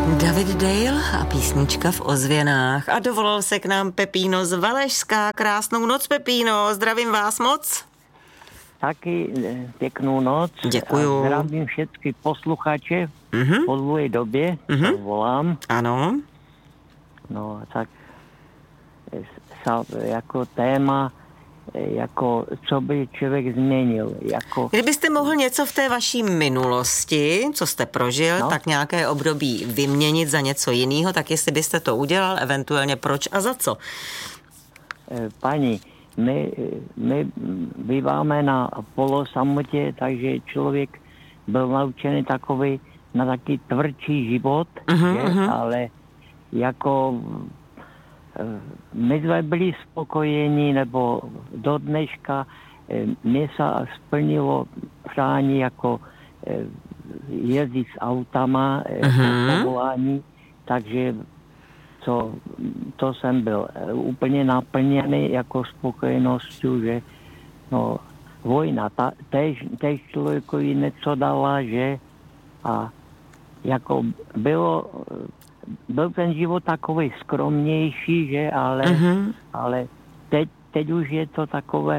David Dale a písnička v ozvěnách. A dovolal se k nám Pepíno z Valašska. Krásnou noc, Pepíno, zdravím vás moc. Taky pěknou noc. Děkuju. A zdravím všechny posluchače po dlouhé době, volám. Ano. No tak jako téma, jako co by člověk změnil. Jako... Kdybyste mohl něco v té vaší minulosti, co jste prožil, tak nějaké období vyměnit za něco jiného, tak jestli byste to udělal, eventuálně proč a za co? Paní, my býváme na polosamotě, takže člověk byl naučený takový na taky tvrdší život, ale jako my jsme byli spokojení, nebo do dneška mě se splnilo přání jako jezdit s autama, povolání, takže to jsem byl úplně naplněný jako spokojeností, že no, vojna též člověkovi něco dala, že a jako byl ten život takový skromnější, že, ale teď už je to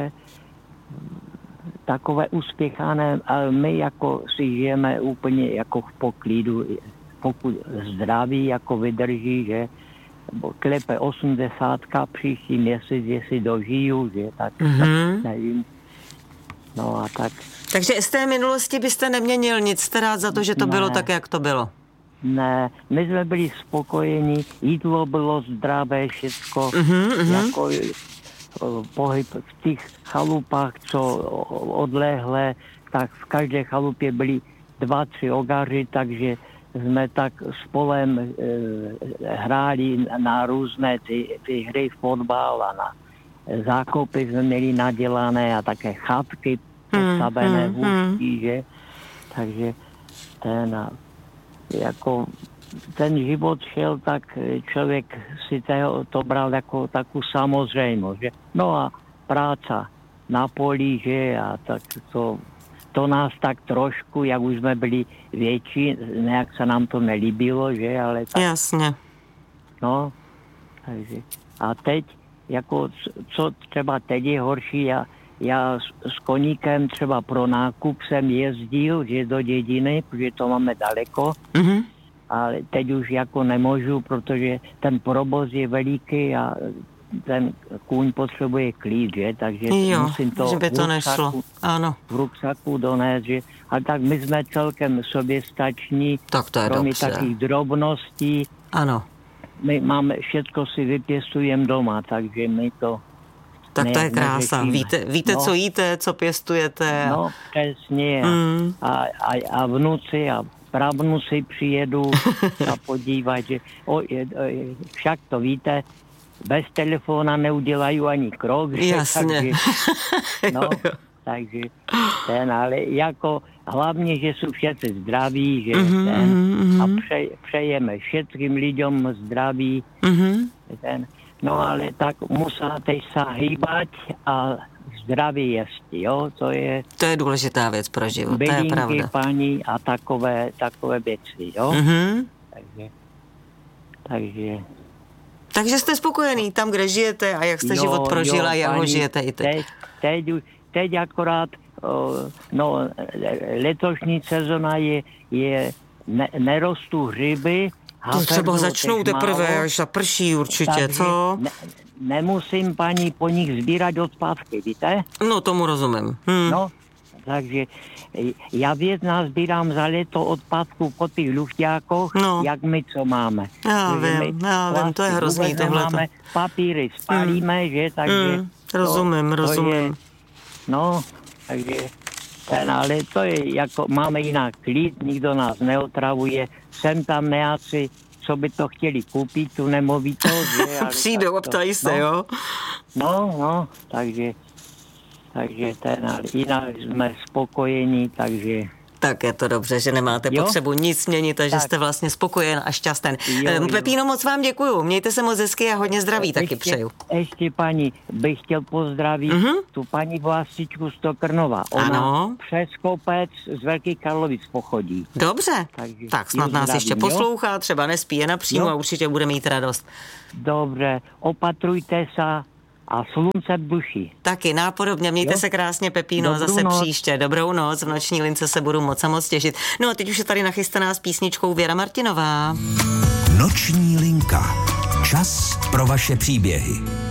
takové uspěchané, ale my jako si žijeme úplně jako v poklidu, pokud zdraví jako vydrží, že klepe 80 příští měsíc, jestli dožiju, že, tak nevím. No a tak. Takže z té minulosti byste neměnil nic, jste rád za to, že to bylo tak, jak to bylo? Ne, my jsme byli spokojení, jídlo bylo zdravé, všecko, jako pohyb v těch chalupách, co odlehlé, tak v každé chalupě byli 2-3 ogaři, takže jsme tak spolem hráli na různé ty hry fotbal a na zákopy jsme měli nadělané a také chatky postavené v ústí, že? Takže ten život šel, tak člověk si to bral jako takovou samozřejmost, že? No a práce na poli, že? A tak to nás tak trošku, jak už jsme byli větší, nějak se nám to nelíbilo, že? Ale tak, jasně. No, takže. A teď, jako, co třeba teď je horší, já s koníkem třeba pro nákup jsem jezdil, že do dědiny, protože to máme daleko, ale teď už jako nemůžu, protože ten provoz je veliký a ten kůň potřebuje klid, že? Takže musím to, že by to nešlo. Ano. V ruksaku donést, že? Ale tak my jsme celkem soběstační, tak to je kromě dobře. takých drobností. Ano. My máme, všetko si vypěstujeme doma, takže my to tak to je krása. Víte co jíte, co pěstujete. No, přesně. A vnuci a pravnuci přijedu a podívat, že však to víte, bez telefona neudělají ani krok. Jasně. Takže ale jako hlavně, že jsou všichni zdraví, že a přejeme všetkým lidem zdraví. No ale tak musíte se hýbat a zdraví jíst, jo, to je důležitá věc pro život, to je pravda. Paní a takové věci, jo. Takže jste spokojený tam, kde žijete a jak jste život prožil a jak ho žijete i teď. Teď akorát, letošní sezona je nerostou hřiby. To třeba začnou teprve, až zaprší určitě, co? Nemusím, paní, po nich sbírat odpadky, víte? No, tomu rozumím. No, takže já věc sbírám za léto odpadku po těch luchťákoch, jak my co máme. Já vím, to je hrozný tohleto. Máme papíry, spálíme, že, takže... Rozumím. No, takže... Ale to je jako, máme jinak klid, nikdo nás neotravuje, sem tam nějací, co by to chtěli koupit, tu nemovitost. Přijdou, optají se, jo? No, takže jinak jsme spokojení, takže... Tak je to dobře, že nemáte potřebu nic měnit a že jste vlastně spokojen a šťasten. Pepíno, moc vám děkuju. Mějte se moc hezky a hodně zdraví taky přeju. Ještě paní, bych chtěl pozdravit tu paní Vlastičku z Tokrnova. Ona přes kopec z Velkých Karlovic pochodí. Dobře, tak snad nás ještě poslouchá, třeba nespí, je napřímo a určitě bude mít radost. Dobře, opatrujte se a slunce v duši. Taky nápodobně, mějte se krásně, Pepíno, Dobrou zase noc. příště. Dobrou noc, v noční lince se budu moc těšit. No a teď už je tady nachystaná s písničkou Věra Martinová. Noční linka. Čas pro vaše příběhy.